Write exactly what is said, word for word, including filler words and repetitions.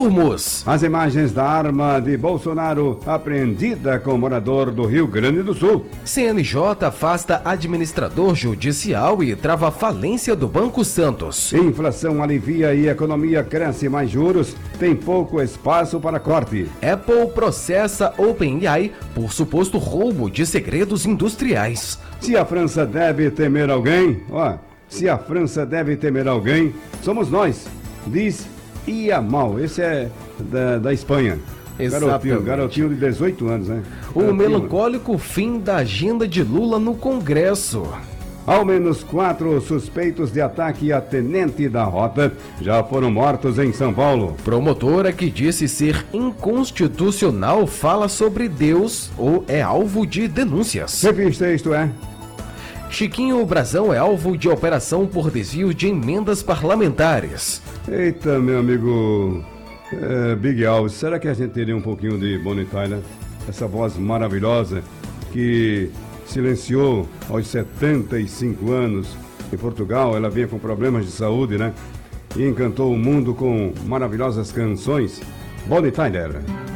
Urmos. As imagens da arma de Bolsonaro apreendida com morador do Rio Grande do Sul. C N J afasta administrador judicial e trava falência do Banco Santos. Inflação alivia e economia cresce, mais juros tem pouco espaço para corte. Apple processa OpenAI por suposto roubo de segredos industriais. Se a França deve temer alguém, ó, se a França deve temer alguém, somos nós, diz Yamal. Esse é da, da Espanha. Garotinho, garotinho de dezoito anos, né? O garotinho. melancólico fim da agenda de Lula no Congresso. Ao menos quatro suspeitos de ataque a tenente da rota já foram mortos em São Paulo. Promotora que disse ser inconstitucional fala sobre Deus ou é alvo de denúncias. Revista Isto É. Chiquinho Brazão é alvo de operação por desvio de emendas parlamentares. Eita, meu amigo é, Big Alves, será que a gente teria um pouquinho de Bonnie Tyler? Essa voz maravilhosa que silenciou aos setenta e cinco anos em Portugal. Ela vinha com problemas de saúde, né? E encantou o mundo com maravilhosas canções. Bonnie Tyler.